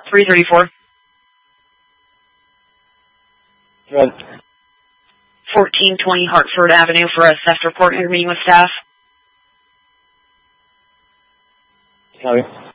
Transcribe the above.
334. Good. 1420 Hartford Avenue for a theft report. You're meeting with staff. Copy.